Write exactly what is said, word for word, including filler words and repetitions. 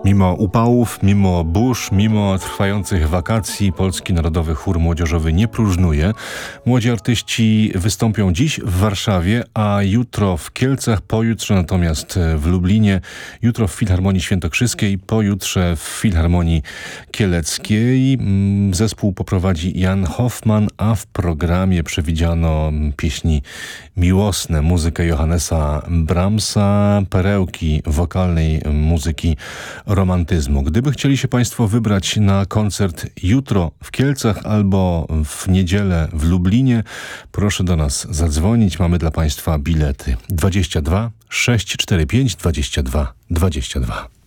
Mimo upałów, mimo burz, mimo trwających wakacji Polski Narodowy Chór Młodzieżowy nie próżnuje. Młodzi artyści wystąpią dziś w Warszawie, a jutro w Kielcach, pojutrze natomiast w Lublinie, jutro w Filharmonii Świętokrzyskiej, pojutrze w Filharmonii Kieleckiej. Zespół poprowadzi Jan Hoffman, a w programie przewidziano pieśni miłosne, muzykę Johannesa Brahmsa, perełki wokalnej muzyki romantyzmu. Gdyby chcieli się Państwo wybrać na koncert jutro w Kielcach albo w niedzielę w Lublinie, proszę do nas zadzwonić. Mamy dla Państwa bilety dwadzieścia dwa sześć cztery pięć dwadzieścia dwa dwadzieścia dwa.